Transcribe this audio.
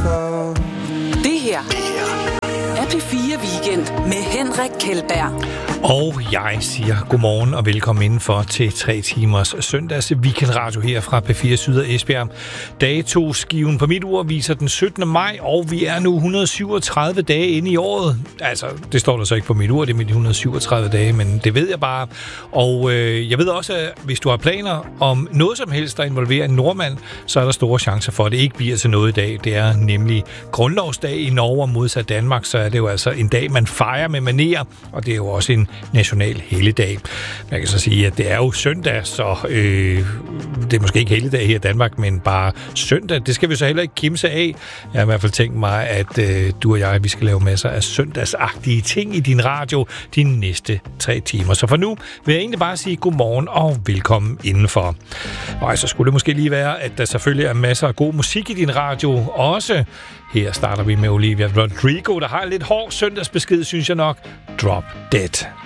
Det her er P4 Weekend med Henrik Kjeldberg. Og jeg siger godmorgen og velkommen indenfor til 3 timers søndags weekendradio her fra P4 Syd og Esbjerg. Datoskiven på mit ur viser den 17. maj, og vi er nu 137 dage inde i året. Altså, det står der så ikke på mit ur, det er mit 137 dage, men det ved jeg bare. Og jeg ved også, at hvis du har planer om noget som helst, der involverer en nordmand, så er der store chancer for, at det ikke bliver til noget i dag. Det er nemlig grundlovsdag i Norge og modsat Danmark, så er det jo altså en dag, man fejrer med manerer, og det er jo også en national helligdag. Man kan så sige, at det er jo søndag, så det er måske ikke helligdag her i Danmark, men bare søndag. Det skal vi så heller ikke kimse af. Jeg har i hvert fald tænkt mig, at du og jeg, vi skal lave masser af søndagsagtige ting i din radio de næste 3 timer. Så for nu vil jeg egentlig bare sige godmorgen og velkommen indenfor. Og så skulle det måske lige være, at der selvfølgelig er masser af god musik i din radio også. Her starter vi med Olivia Rodrigo, der har en lidt hård søndagsbesked, synes jeg nok. Drop Dead.